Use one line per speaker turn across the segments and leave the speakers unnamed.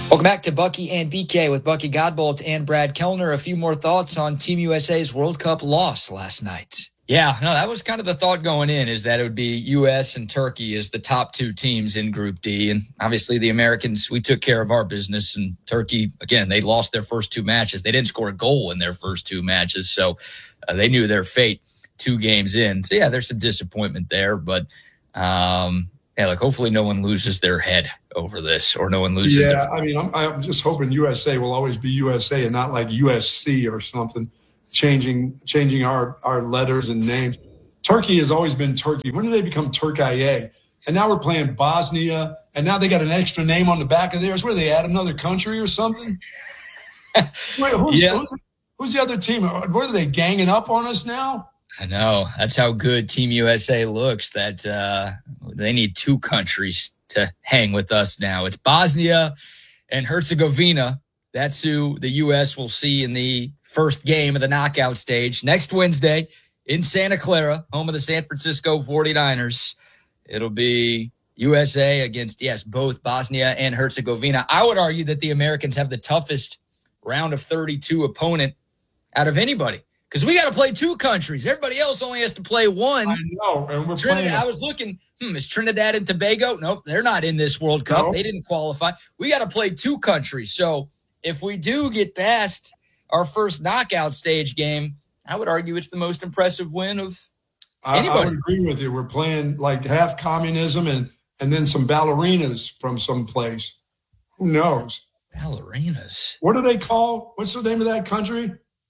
Welcome back to Bucky and BK with Bucky Godbolt and Brad Kellner. A few more thoughts on Team USA's World Cup loss last night. Yeah, no, that was kind of the thought going in, is that it would be U.S. and Turkey as the top two teams in Group D. And obviously the Americans, we took care of our business. And Turkey, again, they lost their first two matches. They didn't score a goal in their first two matches. So they knew their fate 2 games in. So, yeah, there's some disappointment there. But, hopefully no one loses their head over this, or no one loses their head.
I'm just hoping USA will always be USA and not like USC or something, changing our letters and names. Turkey has always been Turkey. When did they become Turkey? And now we're playing Bosnia, and now they got an extra name on the back of theirs. Where they add another country or something? Who's the other team? What are they ganging up on us now?
I know. That's how good Team USA looks, that they need 2 countries to hang with us now. It's Bosnia and Herzegovina. That's who the U.S. will see in the first game of the knockout stage next Wednesday in Santa Clara, home of the San Francisco 49ers. It'll be USA against, both Bosnia and Herzegovina. I would argue that the Americans have the toughest round of 32 opponent out of anybody, because we got to play 2 countries. Everybody else only has to play 1.
I know, and we're
Trinidad,
playing.
I was looking, is Trinidad and Tobago? Nope, they're not in this World Cup.
No.
They didn't qualify. We got to play 2 countries. So if we do get past our first knockout stage game, I would argue it's the most impressive win of anybody.
I would agree with you. We're playing like half communism and then some ballerinas from someplace. Who knows?
Ballerinas.
What do they call? What's the name of that country?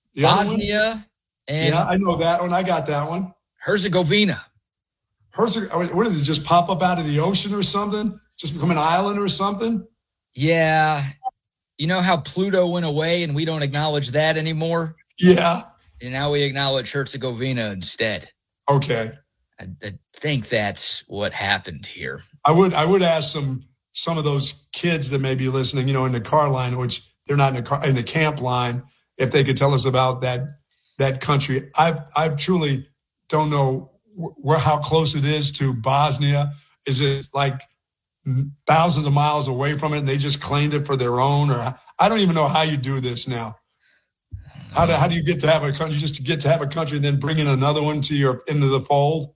Bosnia and
I know that one. I got that one.
Herzegovina.
What did it just pop up out of the ocean or something? Just become an island or something?
Yeah. You know how Pluto went away and we don't acknowledge that anymore?
Yeah.
And now we acknowledge Herzegovina instead.
Okay.
I think that's what happened here.
I would ask some of those kids that may be listening, in the car line, which they're not in the camp line, if they could tell us about that country. I've truly don't know how close it is to Bosnia. Is it like thousands of miles away from it and they just claimed it for their own? Or I don't even know how you do this now. How do you get to have a country, just to get to have a country and then bring in another one into the fold?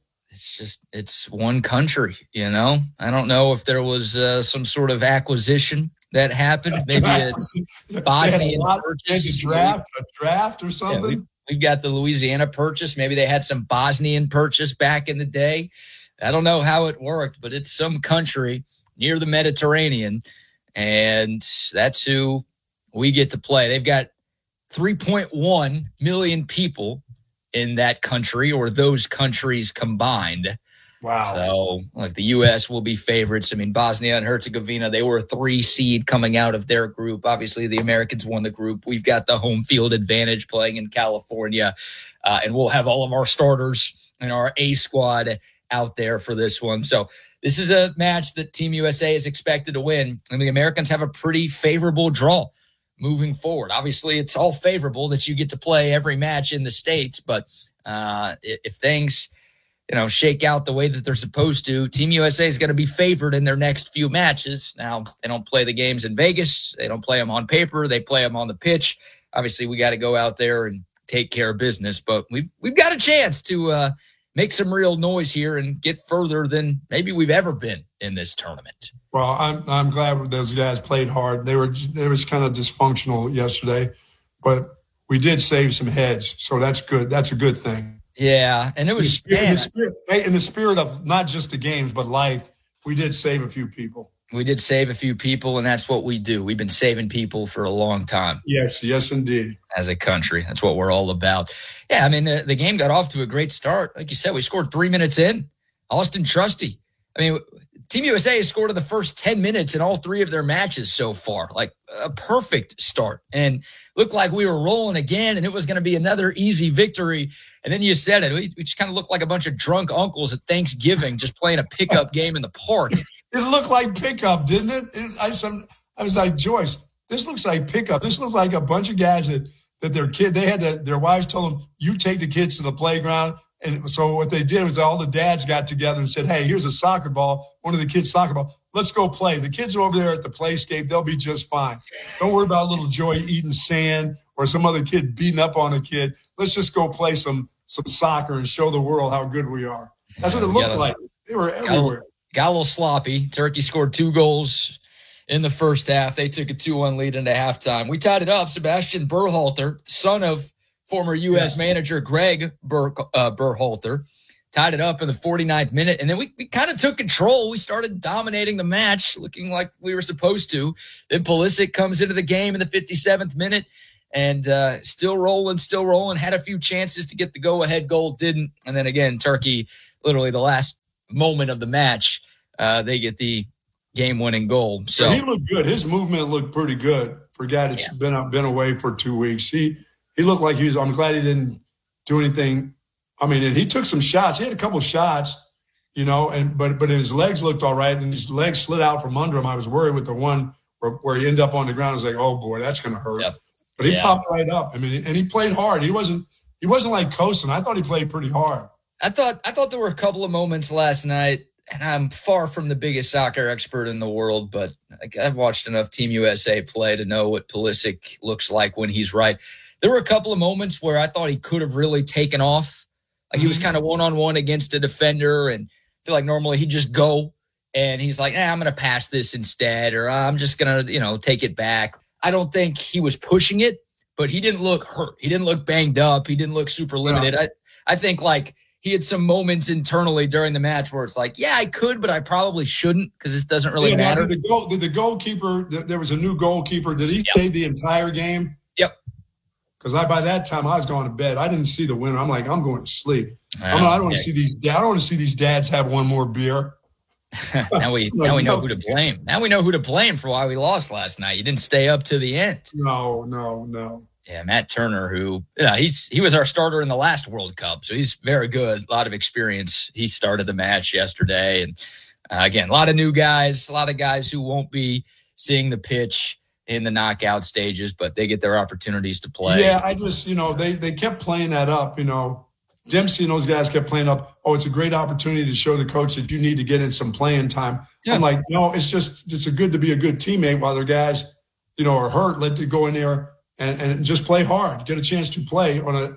It's one country, I don't know if there was some sort of acquisition that happened. Maybe a Bosnian purchase.
A draft or something.
Yeah, we've got the Louisiana purchase. Maybe they had some Bosnian purchase back in the day. I don't know how it worked, but it's some country near the Mediterranean, and that's who we get to play. They've got 3.1 million people in that country, or those countries combined.
Wow.
So, the U.S. will be favorites. Bosnia and Herzegovina, they were a 3 seed coming out of their group. Obviously, the Americans won the group. We've got the home field advantage playing in California, and we'll have all of our starters and our A squad out there for this one. So this is a match that Team USA is expected to win, and the Americans have a pretty favorable draw moving forward. Obviously, it's all favorable that you get to play every match in the States, but if things shake out the way that they're supposed to, Team USA is going to be favored in their next few matches. Now, they don't play the games in Vegas. They don't play them on paper. They play them on the pitch. Obviously, we got to go out there and take care of business, but we've got a chance to make some real noise here and get further than maybe we've ever been in this tournament.
Well, I'm glad those guys played hard. They was kind of dysfunctional yesterday, but we did save some heads, so that's good. That's a good thing.
Yeah, and it was
in the spirit of not just the games but life. We did save a few people.
We did save a few people, and that's what we do. We've been saving people for a long time.
Yes, indeed.
As a country, that's what we're all about. Yeah, the game got off to a great start. Like you said, we scored 3 minutes in. Austin Trusty. Team USA has scored in the first 10 minutes in all 3 of their matches so far. Like a perfect start. And looked like we were rolling again, and it was going to be another easy victory. And then you said it. We just kind of looked like a bunch of drunk uncles at Thanksgiving just playing a pickup game in the park.
It looked like pickup, didn't it? I was like, Joyce, this looks like pickup. This looks like a bunch of guys that their wives told them, you take the kids to the playground. And so what they did was all the dads got together and said, hey, here's a soccer ball, one of the kids' soccer ball. let's go play. The kids are over there at the playscape. They'll be just fine. Don't worry about little Joy eating sand or some other kid beating up on a kid. Let's just go play some soccer and show the world how good we are. That's what it looked like. They were everywhere.
Got a little sloppy. Turkey scored 2 goals in the first half. They took a 2-1 lead into halftime. We tied it up. Sebastian Berhalter, son of former U.S. manager Greg Berhalter, tied it up in the 49th minute. And then we kind of took control. We started dominating the match, looking like we were supposed to. Then Pulisic comes into the game in the 57th minute and still rolling, had a few chances to get the go-ahead goal, didn't. And then again, Turkey, literally the last moment of the match, they get the game-winning goal. So
he looked good. His movement looked pretty good for a guy that's been away for 2 weeks. He looked like he was – I'm glad he didn't do anything. I mean, and he took some shots. He had a couple shots, you know, but his legs looked all right, and his legs slid out from under him. I was worried with the one where he ended up on the ground. I was like, oh, boy, that's going to hurt. Yep. But he popped right up. I mean, and he played hard. He wasn't like coasting. I thought he played pretty hard.
I thought there were a couple of moments last night, and I'm far from the biggest soccer expert in the world, but I've watched enough Team USA play to know what Pulisic looks like when he's right. There were a couple of moments where I thought he could have really taken off. Like he was kind of one-on-one against a defender, and I feel like normally he'd just go, and he's like, I'm going to pass this instead, or I'm just going to, take it back. I don't think he was pushing it, but he didn't look hurt. He didn't look banged up. He didn't look super limited. Yeah. I think like he had some moments internally during the match where it's like, I could, but I probably shouldn't because it doesn't really matter.
Did the goalkeeper, there was a new goalkeeper, did he stay the entire game?
Yep.
Because by that time I was going to bed. I didn't see the winner. I'm like, I'm going to sleep. I don't want to see these. I don't want to see these dads have one more beer.
now we know who to blame. Now we know who to blame for why we lost last night. You didn't stay up to the end.
No.
Yeah, Matt Turner, who he was our starter in the last World Cup, so he's very good. A lot of experience. He started the match yesterday, and again, a lot of new guys, a lot of guys who won't be seeing the pitch in the knockout stages, but they get their opportunities to play.
Yeah, I just they kept playing that up. Dempsey and those guys kept playing up. Oh, it's a great opportunity to show the coach that you need to get in some playing time. Yeah. I'm like, no, it's a good to be a good teammate while their guys, are hurt. Let them go in there and just play hard. Get a chance to play on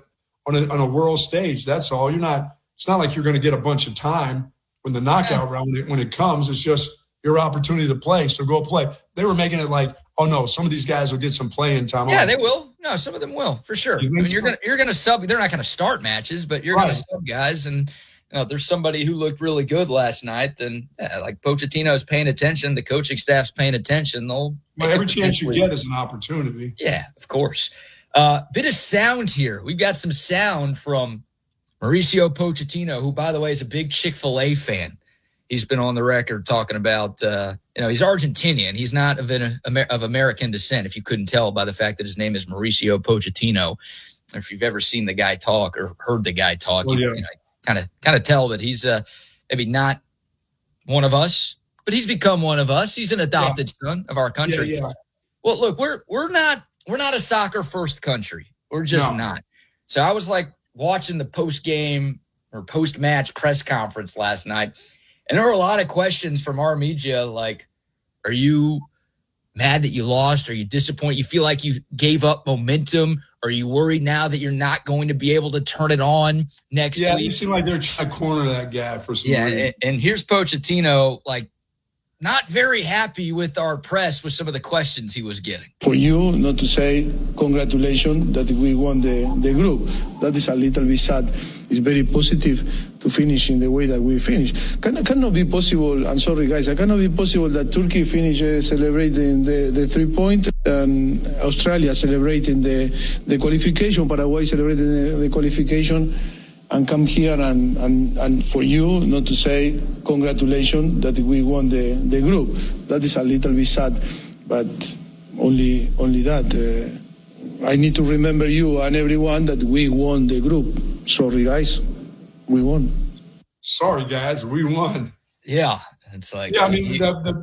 a world stage. That's all. It's not like you're going to get a bunch of time when the knockout round when it comes. It's just your opportunity to play. So go play. They were making it like, oh no, some of these guys will get some playing time.
Yeah, they will. No, some of them will for sure. You're gonna sub. They're not gonna start matches, but you're gonna sub guys. And if there's somebody who looked really good last night, then like Pochettino's paying attention, the coaching staff's paying attention.
Every chance you get is an opportunity.
Yeah, of course. Bit of sound here. We've got some sound from Mauricio Pochettino, who, by the way, is a big Chick-fil-A fan. He's been on the record talking about, he's Argentinian. He's not of American descent, if you couldn't tell by the fact that his name is Mauricio Pochettino. If you've ever seen the guy talk or heard the guy talk, you kind of tell that he's maybe not one of us, but he's become one of us. He's an adopted son of our country. Yeah. Well, look, we're not a soccer first country. We're just not. So I was like watching the post-game or post-match press conference last night, and there were a lot of questions from our media like, are you mad that you lost? Are you disappointed? You feel like you gave up momentum? Are you worried now that you're not going to be able to turn it on next week?
Yeah, you seem like they're trying to corner that guy for some reason.
And here's Pochettino, like, not very happy with our press with some of the questions he was getting.
For you not to say congratulations that we won the group, that is a little bit sad. It's very positive to finish in the way that we finished. Cannot be possible, I'm sorry guys, it cannot be possible that Turkey finish celebrating the 3 point and Australia celebrating the qualification, Paraguay celebrating the qualification, and come here and for you not to say congratulations that we won the group. That is a little bit sad, but only that. I need to remember you and everyone that we won the group. Sorry, guys, we won.
Sorry, guys, we won.
Yeah, it's like
I mean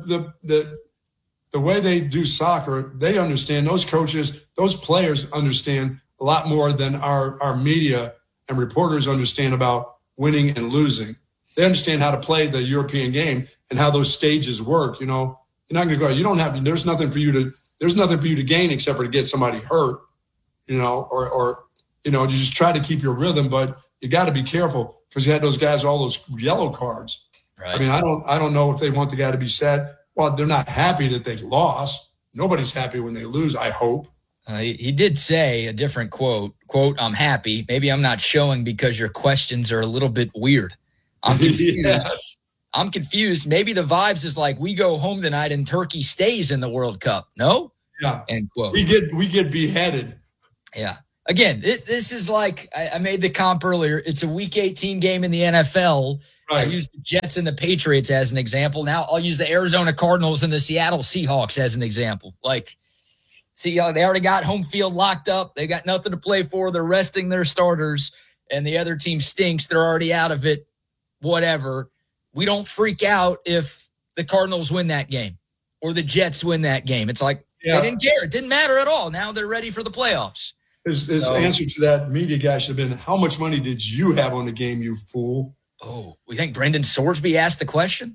the way they do soccer, they understand. Those coaches, those players understand a lot more than our media and reporters understand about winning and losing. They understand how to play the European game, and how those stages work. You know, you're not going to go. There's nothing for you to gain except for to get somebody hurt. You know, or you just try to keep your rhythm, but you got to be careful because you had those guys all those yellow cards. Right. I mean, I don't know if they want the guy to be sad. Well, they're not happy that they lost. Nobody's happy when they lose, I hope.
He did say a different quote, I'm happy. Maybe I'm not showing because your questions are a little bit weird. I'm confused.
Yes.
I'm confused. Maybe the vibes is like, we go home tonight and Turkey stays in the World Cup. No?
Yeah.
End quote.
We get beheaded.
Yeah. Again, this is like, I made the comp earlier. It's a Week 18 game in the NFL. Right. I used the Jets and the Patriots as an example. Now I'll use the Arizona Cardinals and the Seattle Seahawks as an example. Like, see, they already got home field locked up. They got nothing to play for. They're resting their starters, and the other team stinks. They're already out of it. Whatever. We don't freak out if the Cardinals win that game or the Jets win that game. It's like they didn't care. It didn't matter at all. Now they're ready for the playoffs.
His answer to that media guy should have been, how much money did you have on the game, you fool?
Oh, we think Brendan Sorsby asked the question?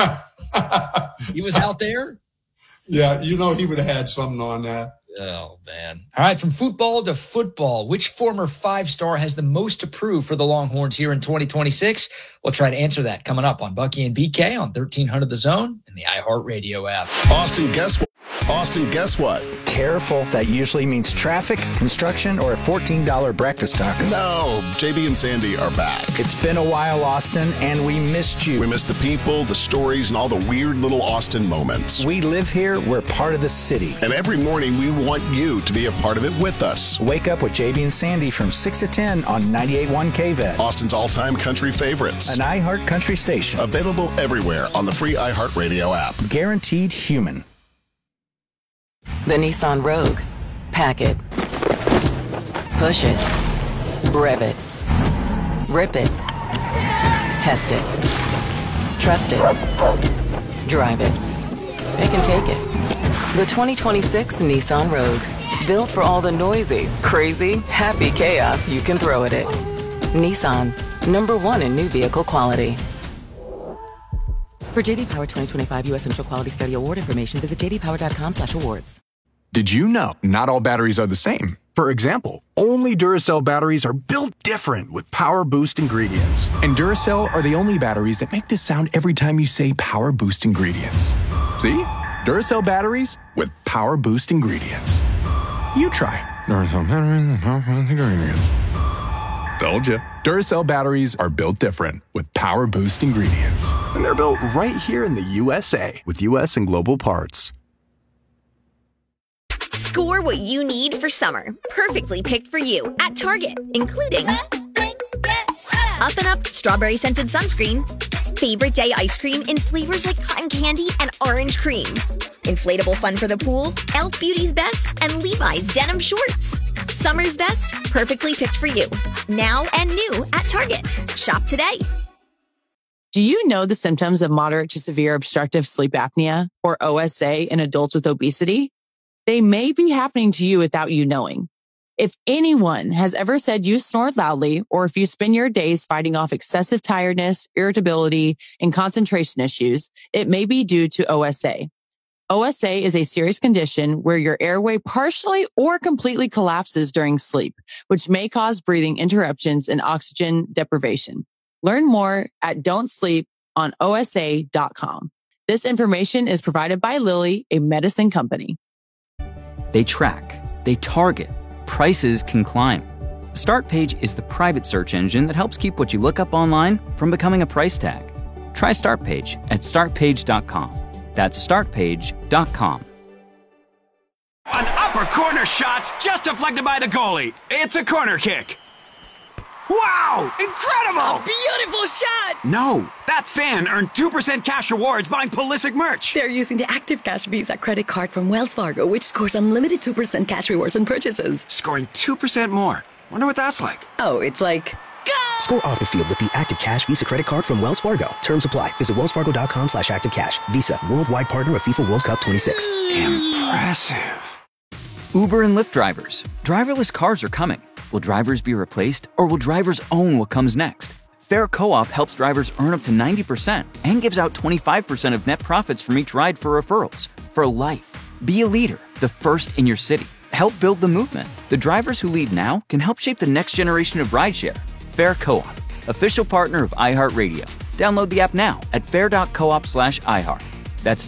He was out there?
Yeah, he would have had something on that.
Oh, man. All right, from football to football, which former five-star has the most to prove for the Longhorns here in 2026? We'll try to answer that coming up on Bucky and BK on 1300 The Zone and the iHeartRadio app.
Austin, guess what?
Careful. That usually means traffic, construction, or a $14 breakfast taco.
No, JB and Sandy are back.
It's been a while, Austin, and we missed you.
We missed the people, the stories, and all the weird little Austin moments.
We live here. We're part of the city.
And every morning, we want you to be a part of it with us.
Wake up with JB and Sandy from 6 to 10 on 98.1 KVET.
Austin's all-time country favorites.
An iHeart country station.
Available everywhere on the free iHeartRadio app.
Guaranteed human.
The Nissan Rogue. Pack it. Push it. Rev it. Rip it. Test it. Trust it. Drive it. It can take it. The 2026 Nissan Rogue. Built for all the noisy, crazy, happy chaos you can throw at it. Nissan. #1 in new vehicle quality. For JD Power 2025 U.S. Central Quality Study Award information, visit jdpower.com/awards.
Did you know not all batteries are the same? For example, only Duracell batteries are built different with Power Boost ingredients. And Duracell are the only batteries that make this sound every time you say Power Boost ingredients. See? Duracell batteries with Power Boost ingredients. You try Duracell batteries with Power Boost ingredients. Told you. Duracell batteries are built different with Power Boost ingredients. And they're built right here in the USA with U.S. and global parts.
Score what you need for summer. Perfectly picked for you at Target, including Up and Up strawberry scented sunscreen, favorite day ice cream in flavors like cotton candy and orange cream, inflatable fun for the pool, Elf Beauty's Best, and Levi's denim shorts. Summer's best, perfectly picked for you. Now and new at Target. Shop today.
Do you know the symptoms of moderate to severe obstructive sleep apnea, or OSA, in adults with obesity? They may be happening to you without you knowing. If anyone has ever said you snored loudly, or if you spend your days fighting off excessive tiredness, irritability, and concentration issues, it may be due to OSA. OSA is a serious condition where your airway partially or completely collapses during sleep, which may cause breathing interruptions and oxygen deprivation. Learn more at don'tsleeponosa.com. This information is provided by Lilly, a medicine company.
They track, they target, prices can climb. StartPage is the private search engine that helps keep what you look up online from becoming a price tag. Try StartPage at startpage.com. That's startpage.com.
An upper corner shot's just deflected by the goalie. It's a corner kick. Wow! Incredible!
A beautiful shot!
No, that fan earned 2% cash rewards buying Pulisic merch.
They're using the Active Cash Visa credit card from Wells Fargo, which scores unlimited 2% cash rewards on purchases.
Scoring 2% more. Wonder what that's like.
Oh, it's like... Go!
Score off the field with the Active Cash Visa credit card from Wells Fargo. Terms apply. Visit wellsfargo.com/activecash. Visa, worldwide partner of FIFA World Cup 26.
Impressive.
Uber and Lyft drivers. Driverless cars are coming. Will drivers be replaced, or will drivers own what comes next? Fair Co-op helps drivers earn up to 90% and gives out 25% of net profits from each ride for referrals. For life. Be a leader, the first in your city. Help build the movement. The drivers who lead now can help shape the next generation of rideshare. Fair Co-op, official partner of iHeartRadio. Download the app now at fair.coop/iHeart. That's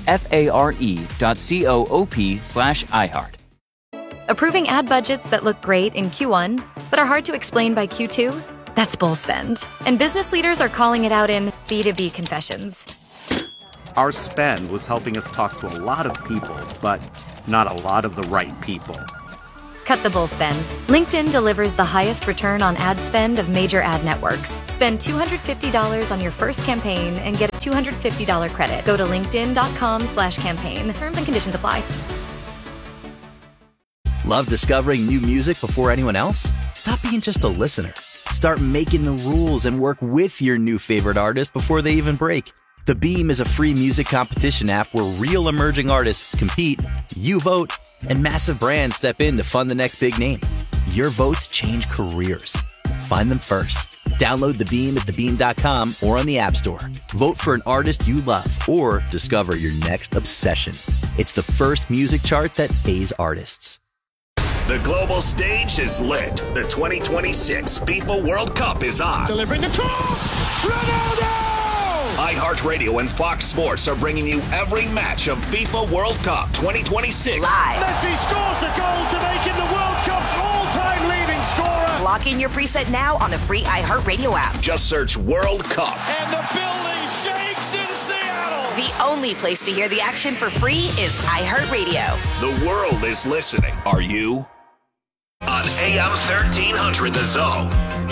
FARE.coop/iHeart.
Approving ad budgets that look great in Q1, but are hard to explain by Q2? That's bull spend. And business leaders are calling it out in B2B confessions.
Our spend was helping us talk to a lot of people, but not a lot of the right people.
Cut the bull spend. LinkedIn delivers the highest return on ad spend of major ad networks. Spend $250 on your first campaign and get a $250 credit. Go to linkedin.com/campaign. Terms and conditions apply.
Love discovering new music before anyone else? Stop being just a listener. Start making the rules and work with your new favorite artist before they even break. The Beam is a free music competition app where real emerging artists compete, you vote, and massive brands step in to fund the next big name. Your votes change careers. Find them first. Download The Beam at thebeam.com or on the App Store. Vote for an artist you love or discover your next obsession. It's the first music chart that pays artists.
The global stage is lit. The 2026 FIFA World Cup is on.
Delivering the cross! Ronaldo!
iHeartRadio and Fox Sports are bringing you every match of FIFA World Cup 2026.
Live.
Messi scores the goal to make him the World Cup's all-time leading scorer.
Lock in your preset now on the free iHeartRadio app.
Just search World Cup.
And the building shakes in Seattle.
The only place to hear the action for free is iHeartRadio.
The world is listening. Are you? On AM 1300 The Zone.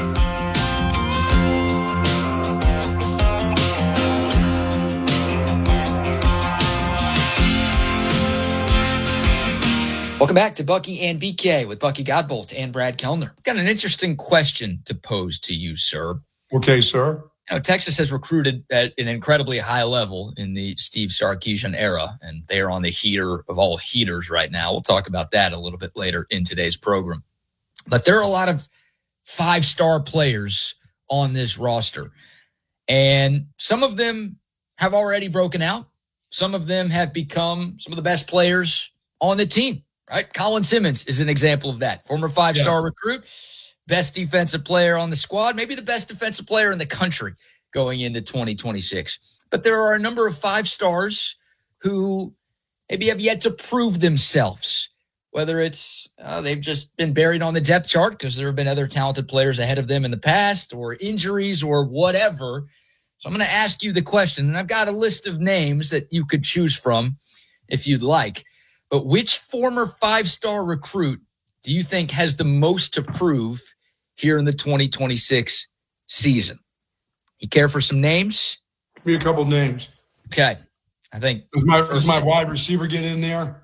Welcome back to Bucky and BK with Bucky Godbolt and Brad Kellner. I've got an interesting question to pose to you, sir.
Okay, sir.
Now, Texas has recruited at an incredibly high level in the Steve Sarkisian era, and they are on the heater of all heaters right now. We'll talk about that a little bit later in today's program. But there are a lot of five-star players on this roster, and some of them have already broken out. Some of them have become some of the best players on the team. Right, Colin Simmons is an example of that. Former five-star recruit, best defensive player on the squad, maybe the best defensive player in the country going into 2026. But there are a number of five stars who maybe have yet to prove themselves, whether it's they've just been buried on the depth chart because there have been other talented players ahead of them in the past or injuries or whatever. So I'm going to ask you the question, and I've got a list of names that you could choose from if you'd like. But which former five-star recruit do you think has the most to prove here in the 2026 season? You care for some names?
Give me a couple names.
Okay. I think.
Does my wide receiver get in there?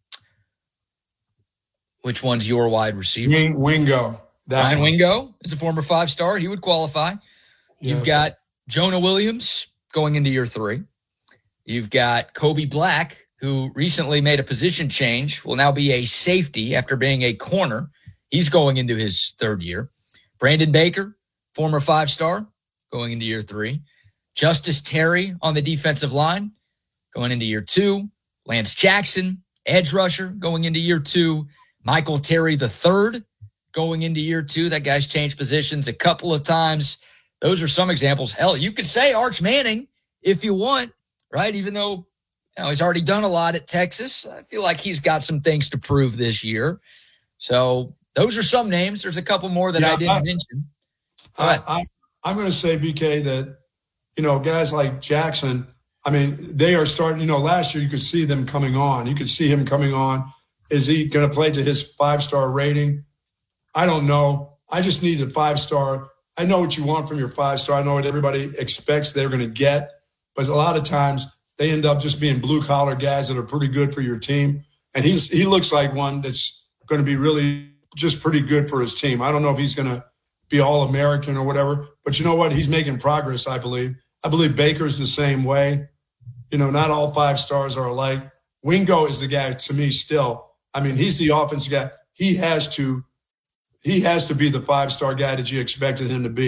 Which one's your wide receiver?
Wingo.
Ryan Wingo is a former five-star. He would qualify. Yes. You've got Jonah Williams going into year 3. You've got Kobe Black, who recently made a position change, will now be a safety after being a corner. He's going into his 3rd year. Brandon Baker, former five-star, going into year 3. Justice Terry on the defensive line, going into year 2. Lance Jackson, edge rusher, going into year 2. Michael Terry III, going into year 2. That guy's changed positions a couple of times. Those are some examples. Hell, you could say Arch Manning if you want, right? Even though he's already done a lot at Texas. I feel like he's got some things to prove this year. So those are some names. There's a couple more that I didn't mention.
I'm going to say, BK, that, guys like Jackson, they are starting, last year you could see them coming on. You could see him coming on. Is he going to play to his 5-star rating? I don't know. I just need a 5-star. I know what you want from your 5-star. I know what everybody expects they're going to get. But a lot of times, they end up just being blue-collar guys that are pretty good for your team. And he looks like one that's going to be really just pretty good for his team. I don't know if he's going to be All-American or whatever, but you know what? He's making progress, I believe. I believe Baker's the same way. Not all 5 stars are alike. Wingo is the guy to me still. He's the offensive guy. He has to be the 5-star guy that you expected him to be.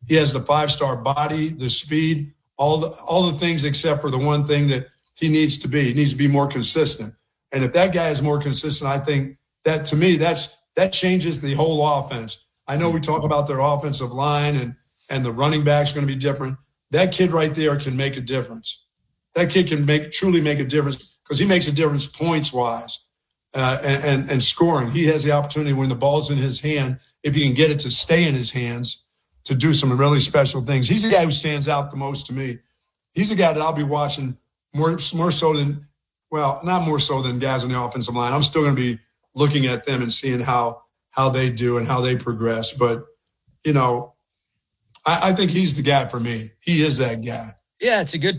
He has the 5-star body, the speed, all the things except for the one thing that he needs to be. He needs to be more consistent. And if that guy is more consistent, I think that, to me, that changes the whole offense. I know we talk about their offensive line and the running back's going to be different. That kid right there can make a difference. That kid can truly make a difference because he makes a difference points-wise and scoring. He has the opportunity when the ball's in his hand, if he can get it to stay in his hands, to do some really special things. He's the guy who stands out the most to me. He's the guy that I'll be watching more so than, well, not more so than guys on the offensive line. I'm still going to be looking at them and seeing how they do and how they progress. But, I think he's the guy for me. He is that guy.
Yeah, it's a good